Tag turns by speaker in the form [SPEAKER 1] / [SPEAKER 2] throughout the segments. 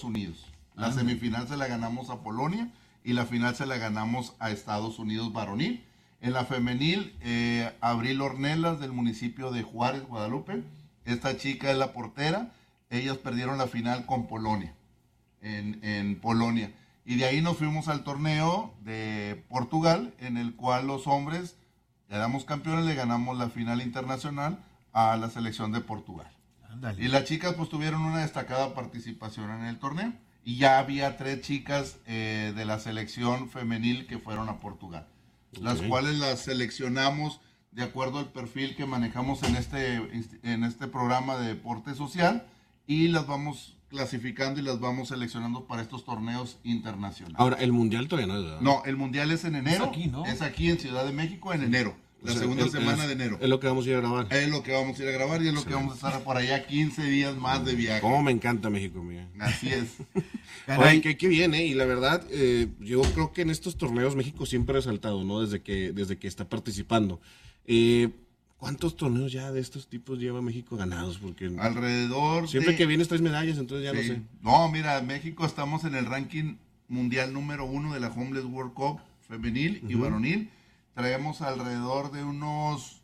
[SPEAKER 1] Unidos. La semifinal se la ganamos a Polonia y la final se la ganamos a Estados Unidos varonil. En la femenil, Abril Ornelas del municipio de Juárez, Guadalupe. Esta chica es la portera. Ellas perdieron la final con Polonia, en Polonia. Y de ahí nos fuimos al torneo de Portugal, en el cual los hombres quedamos campeones, le ganamos la final internacional a la selección de Portugal.
[SPEAKER 2] Ándale.
[SPEAKER 1] Y las chicas pues tuvieron una destacada participación en el torneo. Y ya había 3 chicas de la selección femenil que fueron a Portugal. Las cuales las seleccionamos de acuerdo al perfil que manejamos en este programa de deporte social. Y las vamos clasificando y las vamos seleccionando para estos torneos internacionales.
[SPEAKER 3] Ahora, el mundial todavía no es, ¿verdad?
[SPEAKER 1] No, el mundial es en enero.
[SPEAKER 2] Es aquí, ¿no?
[SPEAKER 1] Es aquí en Ciudad de México en enero. La segunda semana de enero.
[SPEAKER 3] Es lo que vamos a ir a grabar.
[SPEAKER 1] Es lo que vamos a ir a grabar y es lo que vamos a estar por allá 15 días más de viaje.
[SPEAKER 3] Cómo me encanta México, mía.
[SPEAKER 1] Así es.
[SPEAKER 3] Oye, qué bien, ¿eh? Y la verdad, yo creo que en estos torneos México siempre ha resaltado, ¿no? Desde que está participando. ¿Cuántos torneos ya de estos tipos lleva México ganados? Porque
[SPEAKER 1] Alrededor
[SPEAKER 3] siempre que vienes 3 medallas, entonces ya no sé.
[SPEAKER 1] No, mira, México estamos en el ranking mundial número 1 de la Homeless World Cup femenil y varonil. Traemos alrededor de unos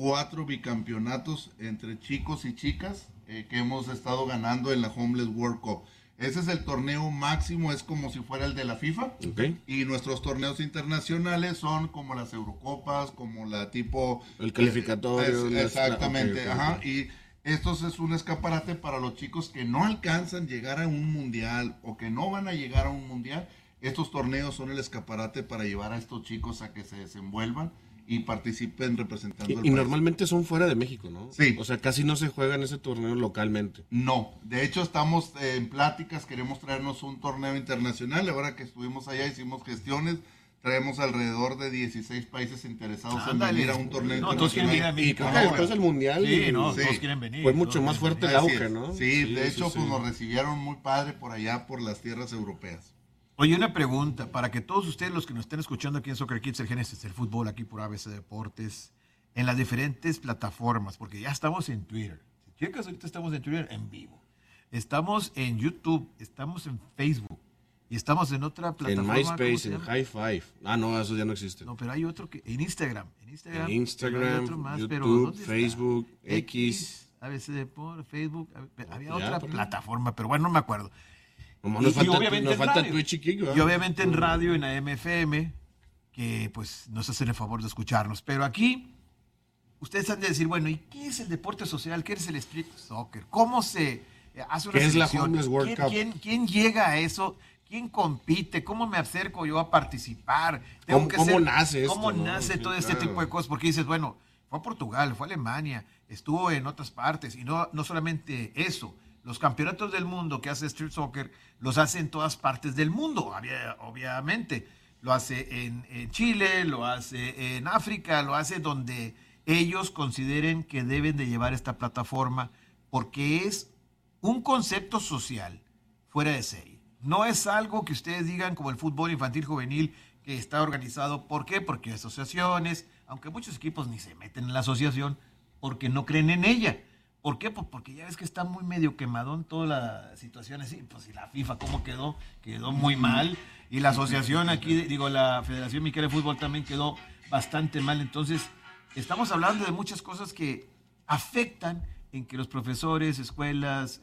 [SPEAKER 1] 4 bicampeonatos entre chicos y chicas que hemos estado ganando en la Homeless World Cup. Ese es el torneo máximo, es como si fuera el de la FIFA.
[SPEAKER 3] Okay.
[SPEAKER 1] Y nuestros torneos internacionales son como las Eurocopas, como la tipo...
[SPEAKER 3] El calificatorio.
[SPEAKER 1] Exactamente,
[SPEAKER 3] okay.
[SPEAKER 1] Ajá. Y esto es un escaparate para los chicos que no alcanzan llegar a un mundial o que no van a llegar a un mundial. Estos torneos son el escaparate para llevar a estos chicos a que se desenvuelvan y participen representando al
[SPEAKER 3] Y
[SPEAKER 1] país.
[SPEAKER 3] normalmente son fuera de México, ¿no?
[SPEAKER 1] Sí.
[SPEAKER 3] O sea, casi no se juega en ese torneo localmente.
[SPEAKER 1] No, de hecho estamos en pláticas, queremos traernos un torneo internacional. Ahora que estuvimos allá hicimos gestiones, traemos alrededor de 16 países interesados en venir a un torneo
[SPEAKER 2] internacional. Todos quieren venir a
[SPEAKER 3] Y
[SPEAKER 2] México.
[SPEAKER 3] creo que después del mundial
[SPEAKER 2] Todos quieren venir.
[SPEAKER 3] fue mucho más fuerte el auge, ¿no?
[SPEAKER 1] Sí, de hecho pues nos recibieron muy padre por allá, por las tierras europeas.
[SPEAKER 2] Oye, una pregunta, para que todos ustedes, los que nos estén escuchando aquí en Soccer Kids, el Génesis del Fútbol, aquí por ABC Deportes, en las diferentes plataformas, porque ya estamos en Twitter. Si checas, ahorita estamos en Twitter en vivo. Estamos en YouTube, estamos en Facebook y estamos en otra plataforma.
[SPEAKER 3] En MySpace, en High Five. Ah, no, eso ya no existe.
[SPEAKER 2] No, pero hay otro que en Instagram. En
[SPEAKER 3] Instagram,
[SPEAKER 2] hay otro más,
[SPEAKER 3] YouTube,
[SPEAKER 2] pero ¿dónde está?
[SPEAKER 3] Facebook, X.
[SPEAKER 2] ABC Deportes, Facebook. Había
[SPEAKER 3] Ya,
[SPEAKER 2] otra
[SPEAKER 3] pero-
[SPEAKER 2] plataforma, pero bueno, no me acuerdo.
[SPEAKER 3] Como
[SPEAKER 2] Y obviamente
[SPEAKER 3] nos
[SPEAKER 2] en
[SPEAKER 3] falta
[SPEAKER 2] radio.
[SPEAKER 3] Twitch y Kik, ¿verdad?
[SPEAKER 2] Y obviamente en radio, en AM/FM, que pues nos hacen el favor de escucharnos. Pero aquí, ustedes han de decir, bueno, ¿y qué es el deporte social? ¿Qué es el street soccer? ¿Cómo se hace una
[SPEAKER 3] ¿Qué es la
[SPEAKER 2] selección?
[SPEAKER 3] Homeless World Cup?
[SPEAKER 2] ¿Quién llega a eso? ¿Quién compite? ¿Cómo me acerco yo a participar?
[SPEAKER 3] ¿Cómo nace esto,
[SPEAKER 2] ¿Cómo
[SPEAKER 3] no?
[SPEAKER 2] nace
[SPEAKER 3] Sí,
[SPEAKER 2] todo este
[SPEAKER 3] claro.
[SPEAKER 2] tipo de cosas? Porque dices, bueno, fue a Portugal, fue a Alemania, estuvo en otras partes. Y no solamente eso. Los campeonatos del mundo que hace Street Soccer los hace en todas partes del mundo, obviamente. Lo hace en Chile, lo hace en África, lo hace donde ellos consideren que deben de llevar esta plataforma porque es un concepto social fuera de serie. No es algo que ustedes digan como el fútbol infantil juvenil que está organizado. ¿Por qué? Porque hay asociaciones, aunque muchos equipos ni se meten en la asociación porque no creen en ella. ¿Por qué? Pues porque ya ves que está muy medio quemadón toda la situación así. Pues y la FIFA, ¿cómo quedó? Quedó muy mal. Y la asociación aquí, la Federación Mexicana de Fútbol también quedó bastante mal. Entonces, estamos hablando de muchas cosas que afectan en que los profesores, escuelas,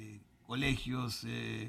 [SPEAKER 2] colegios,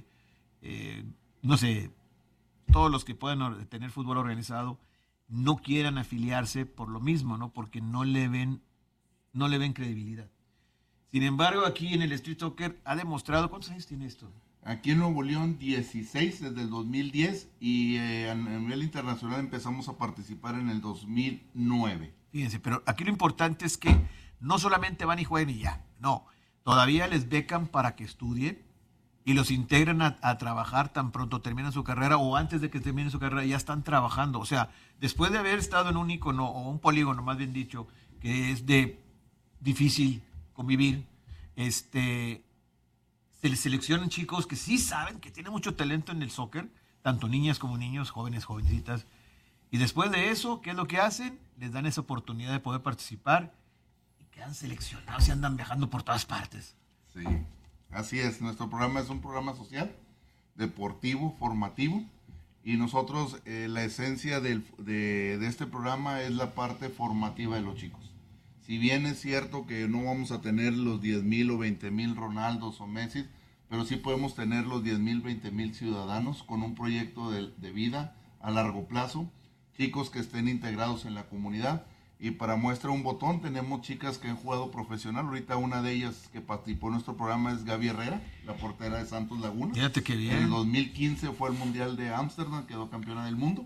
[SPEAKER 2] no sé, todos los que puedan tener fútbol organizado, no quieran afiliarse por lo mismo, ¿no? Porque no le ven credibilidad. Sin embargo, aquí en el Street Soccer ha demostrado... ¿Cuántos años tiene esto?
[SPEAKER 1] Aquí en Nuevo León 16 desde el 2010 y a nivel internacional empezamos a participar en el 2009.
[SPEAKER 2] Fíjense, pero aquí lo importante es que no solamente van y jueguen y ya, no. Todavía les becan para que estudien y los integran a trabajar tan pronto terminan su carrera o antes de que terminen su carrera ya están trabajando. O sea, después de haber estado en un icono o un polígono, más bien dicho, que es de difícil convivir, se les seleccionan chicos que sí saben que tienen mucho talento en el soccer, tanto niñas como niños, jóvenes, jovencitas, y después de eso, ¿qué es lo que hacen? Les dan esa oportunidad de poder participar y quedan seleccionados y andan viajando por todas partes.
[SPEAKER 1] Sí, así es. Nuestro programa es un programa social deportivo, formativo. Y nosotros, la esencia de este programa es la parte formativa de los chicos. Si bien es cierto que no vamos a tener los 10,000 o 20,000 Ronaldos o Messi, pero sí podemos tener los 10,000, 20,000 ciudadanos con un proyecto de vida a largo plazo, chicos que estén integrados en la comunidad. Y para muestra un botón, tenemos chicas que han jugado profesional. Ahorita una de ellas que participó en nuestro programa es Gaby Herrera, la portera de Santos Laguna.
[SPEAKER 2] Fíjate qué bien.
[SPEAKER 1] En el 2015 fue al Mundial de Ámsterdam, quedó campeona del mundo.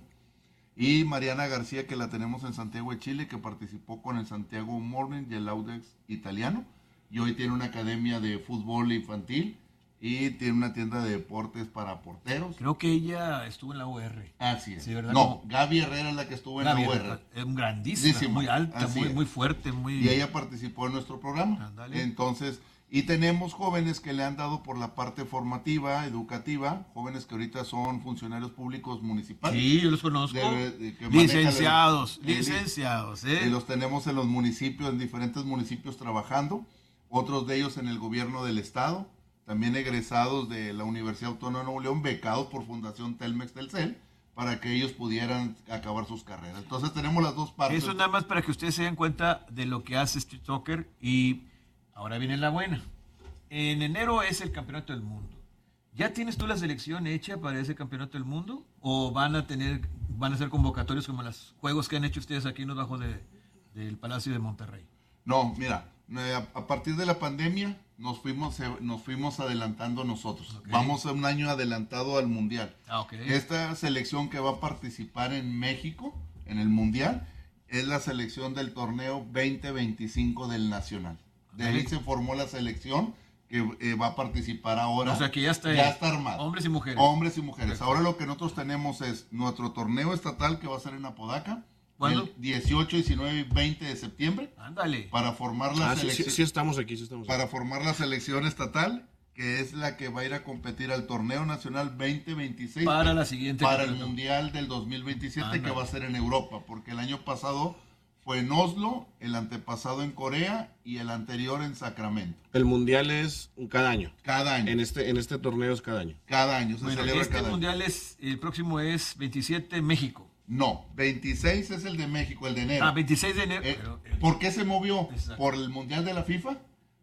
[SPEAKER 1] Y Mariana García, que la tenemos en Santiago de Chile, que participó con el Santiago Morning y el Audax italiano. Y hoy tiene una academia de fútbol infantil y tiene una tienda de deportes para porteros.
[SPEAKER 2] Creo que ella estuvo en la UR.
[SPEAKER 1] Así es.
[SPEAKER 2] Sí, ¿verdad?
[SPEAKER 1] No, Gaby Herrera es la que estuvo en la UR.
[SPEAKER 2] Es grandísima, muy alta, muy fuerte, muy...
[SPEAKER 1] Y ella participó en nuestro programa.
[SPEAKER 2] Ándale.
[SPEAKER 1] Entonces, y tenemos jóvenes que le han dado por la parte formativa, educativa, jóvenes que ahorita son funcionarios públicos municipales.
[SPEAKER 2] Sí, yo los conozco.
[SPEAKER 1] Que
[SPEAKER 2] Licenciados.
[SPEAKER 1] Y los tenemos en los municipios, en diferentes municipios trabajando. Otros de ellos en el gobierno del estado. También egresados de la Universidad Autónoma de Nuevo León, becados por Fundación Telmex Telcel, para que ellos pudieran acabar sus carreras. Entonces tenemos las dos partes.
[SPEAKER 2] Eso nada más para que ustedes se den cuenta de lo que hace Street Soccer. Y ahora viene la buena. En enero es el Campeonato del Mundo. ¿Ya tienes tú la selección hecha para ese Campeonato del Mundo? ¿O van a ser convocatorios como los juegos que han hecho ustedes aquí en los bajos del Palacio de Monterrey?
[SPEAKER 1] No, mira, a partir de la pandemia nos fuimos adelantando nosotros.
[SPEAKER 2] Okay.
[SPEAKER 1] Vamos a un año adelantado al Mundial.
[SPEAKER 2] Okay.
[SPEAKER 1] Esta selección que va a participar en México, en el Mundial, es la selección del torneo 2025 del Nacional. De ahí se formó la selección que va a participar ahora.
[SPEAKER 2] O sea que ya está
[SPEAKER 1] armada.
[SPEAKER 2] Hombres y mujeres.
[SPEAKER 1] Hombres y mujeres. Ahora lo que nosotros tenemos es nuestro torneo estatal que va a ser en Apodaca.
[SPEAKER 2] ¿Cuándo?
[SPEAKER 1] El 18, 19 y 20 de septiembre.
[SPEAKER 2] Ándale.
[SPEAKER 1] Para formar la selección.
[SPEAKER 3] Sí estamos aquí,
[SPEAKER 1] Para formar la selección estatal, que es la que va a ir a competir al torneo nacional 2026.
[SPEAKER 2] Para la siguiente.
[SPEAKER 1] Para el Mundial del 2027, ándale, que va a ser en Europa. Porque el año pasado fue en Oslo, el antepasado en Corea y el anterior en Sacramento.
[SPEAKER 3] El Mundial es cada año.
[SPEAKER 1] Cada año.
[SPEAKER 3] En este torneo es cada año.
[SPEAKER 1] Cada año. Se celebra
[SPEAKER 2] este
[SPEAKER 1] cada
[SPEAKER 2] Mundial
[SPEAKER 1] año.
[SPEAKER 2] el próximo es 27 México.
[SPEAKER 1] No, 26 es el de México, el de enero.
[SPEAKER 2] 26 de enero.
[SPEAKER 1] ¿Por qué se movió?
[SPEAKER 2] Exacto.
[SPEAKER 1] ¿Por el Mundial de la FIFA?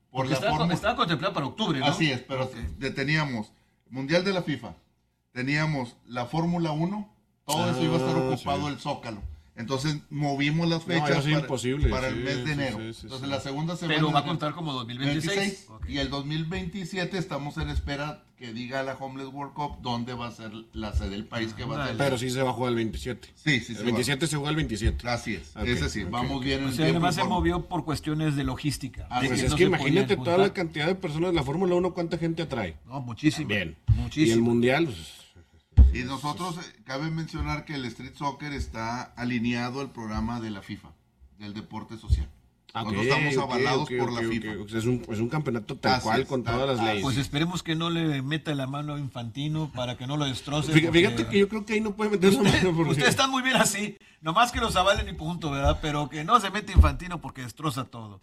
[SPEAKER 2] Estaba contemplado para octubre, ¿no?
[SPEAKER 1] Así es, pero teníamos Mundial de la FIFA, teníamos la Fórmula 1, todo eso iba a estar ocupado el Zócalo. Entonces movimos las fechas para el mes de enero. Entonces la segunda semana...
[SPEAKER 2] Pero va a contar como 2026.
[SPEAKER 1] Okay. Y el 2027 estamos en espera que diga la Homeless World Cup dónde va a ser la sede del país que va a ser.
[SPEAKER 3] Pero sí se va a jugar el 27.
[SPEAKER 1] Sí.
[SPEAKER 3] El 27 se juega el 27.
[SPEAKER 1] Así es.
[SPEAKER 3] Okay.
[SPEAKER 1] Es decir, vamos bien en
[SPEAKER 2] tiempo. Además se movió por cuestiones de logística.
[SPEAKER 3] Pues es que imagínate toda la cantidad de personas de la Fórmula 1, ¿cuánta gente atrae?
[SPEAKER 2] No, muchísimo.
[SPEAKER 3] Bien.
[SPEAKER 2] Muchísimo.
[SPEAKER 3] Y el Mundial... Pues,
[SPEAKER 1] y nosotros, cabe mencionar que el Street Soccer está alineado al programa de la FIFA, del deporte social. Nosotros estamos avalados por la FIFA.
[SPEAKER 3] Es un campeonato tal cual con todas las leyes.
[SPEAKER 2] Pues esperemos que no le meta la mano a Infantino para que no lo destroce.
[SPEAKER 3] Fíjate que yo creo que ahí no puede meter su mano.
[SPEAKER 2] Ustedes están muy bien así, nomás que los avalen y punto, ¿verdad? Pero que no se mete Infantino porque destroza todo.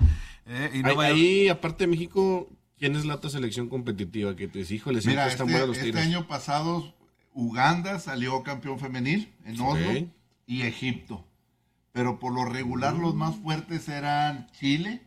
[SPEAKER 3] Ahí, aparte de México, ¿quién es la otra selección competitiva que te dices, híjole, siempre están buenos los tiros?
[SPEAKER 1] Este año pasado Uganda salió campeón femenil en Oslo y Egipto. Pero por lo regular los más fuertes eran Chile,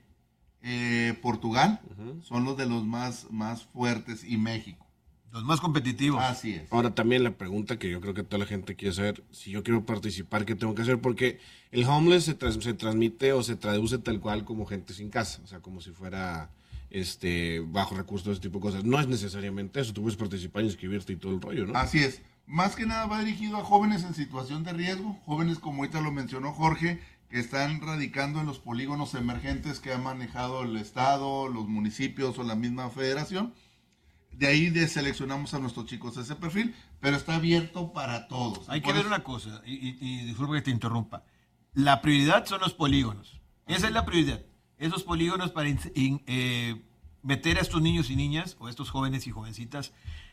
[SPEAKER 1] Portugal, son los de los más fuertes, y México.
[SPEAKER 2] Los más competitivos.
[SPEAKER 1] Así es.
[SPEAKER 3] Ahora también la pregunta que yo creo que toda la gente quiere saber, si yo quiero participar, ¿qué tengo que hacer? Porque el homeless se transmite o se traduce tal cual como gente sin casa, o sea, como si fuera bajo recursos, ese tipo de cosas. No es necesariamente eso, tú puedes participar, inscribirte y todo el rollo, ¿no?
[SPEAKER 1] Así es. Más que nada va dirigido a jóvenes en situación de riesgo, jóvenes como ahorita lo mencionó Jorge, que están radicando en los polígonos emergentes que ha manejado el Estado, los municipios o la misma federación. De ahí seleccionamos a nuestros chicos ese perfil, pero está abierto para todos.
[SPEAKER 2] Hay que ver una cosa, y disculpa que te interrumpa. La prioridad son los polígonos. Esa es la prioridad. Esos polígonos para meter a estos niños y niñas, o estos jóvenes y jovencitas,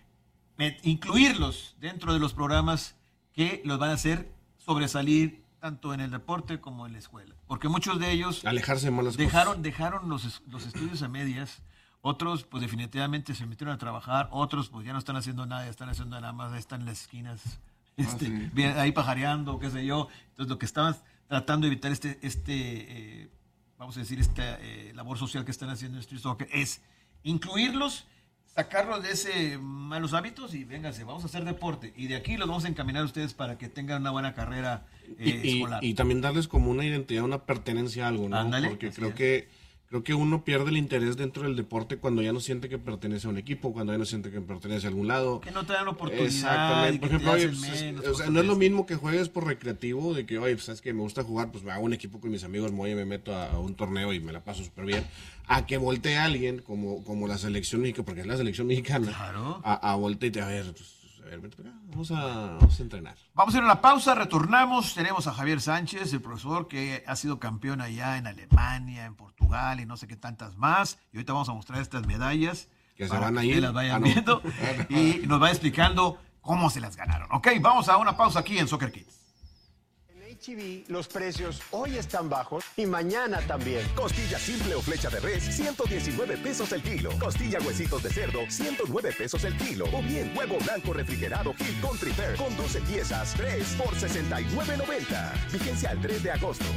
[SPEAKER 2] incluirlos dentro de los programas que los van a hacer sobresalir tanto en el deporte como en la escuela. Porque muchos de ellos
[SPEAKER 3] alejarse de malas
[SPEAKER 2] dejaron los estudios a medias Otros, pues definitivamente se metieron a trabajar. Otros, pues ya no están haciendo nada, están haciendo nada más, están en las esquinas,
[SPEAKER 1] sí.
[SPEAKER 2] ahí pajareando, qué sé yo. Entonces, lo que estaban tratando de evitar vamos a decir, esta labor social que están haciendo en Street Soccer es incluirlos, sacarlos de ese malos hábitos y vénganse, vamos a hacer deporte. Y de aquí los vamos a encaminar a ustedes para que tengan una buena carrera escolar.
[SPEAKER 3] Y también darles como una identidad, una pertenencia a algo, ¿no?
[SPEAKER 2] Ándale,
[SPEAKER 3] porque creo que uno pierde el interés dentro del deporte cuando ya no siente que pertenece a un equipo, cuando ya no siente que pertenece a algún lado.
[SPEAKER 2] Que no te dan oportunidad.
[SPEAKER 3] Exactamente. Por ejemplo,
[SPEAKER 2] oye,
[SPEAKER 3] o sea, no es lo mismo que juegues por recreativo, de que, oye, pues sabes que me gusta jugar, pues me hago un equipo con mis amigos, me meto a un torneo y me la paso súper bien. A que voltee a alguien como la selección mexicana, porque es la selección mexicana,
[SPEAKER 2] claro,
[SPEAKER 3] a voltearte a ver, pues, vente para acá, vamos a entrenar.
[SPEAKER 2] Vamos a ir a una pausa, retornamos. Tenemos a Javier Sánchez, el profesor que ha sido campeón allá en Alemania, en Portugal y no sé qué tantas más. Y ahorita vamos a mostrar estas medallas
[SPEAKER 3] Que se
[SPEAKER 2] para
[SPEAKER 3] van a
[SPEAKER 2] que
[SPEAKER 3] ir.
[SPEAKER 2] ustedes las vayan viendo y nos va explicando cómo se las ganaron. Ok, vamos a una pausa aquí en Soccer Kids.
[SPEAKER 4] HEB, los precios hoy están bajos y mañana también.
[SPEAKER 5] Costilla simple o flecha de res, 119 pesos el kilo. Costilla huesitos de cerdo, 109 pesos el kilo. O bien huevo blanco refrigerado Hill Country Fair con 12 piezas, 3 por $69.90. Vigencia al 3 de agosto.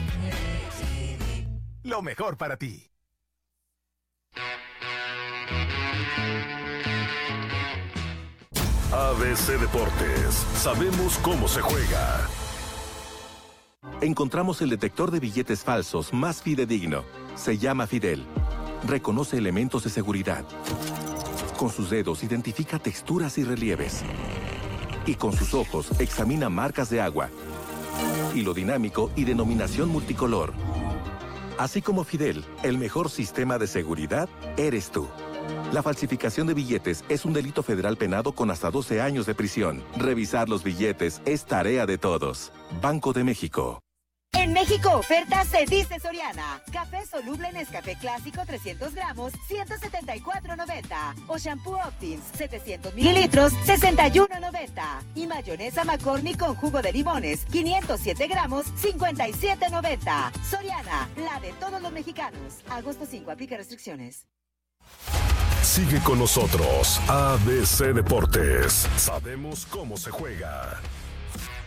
[SPEAKER 5] Lo mejor para ti.
[SPEAKER 6] ABC Deportes, sabemos cómo se juega.
[SPEAKER 5] Encontramos el detector de billetes falsos más fidedigno. Se llama Fidel. Reconoce elementos de seguridad. Con sus dedos identifica texturas y relieves. Y con sus ojos examina marcas de agua, hilo dinámico y denominación multicolor. Así como Fidel, el mejor sistema de seguridad eres tú. La falsificación de billetes es un delito federal penado con hasta 12 años de prisión. Revisar los billetes es tarea de todos. Banco de México.
[SPEAKER 7] En México, oferta se dice Soriana. Café soluble Nescafé clásico 300 gramos, 174.90. O shampoo Optims 700 mililitros, 61.90. Y mayonesa McCormick con jugo de limones, 507 gramos, 57.90. Soriana, la de todos los mexicanos. Agosto 5, aplica restricciones.
[SPEAKER 6] Sigue con nosotros, ABC Deportes. Sabemos cómo se juega.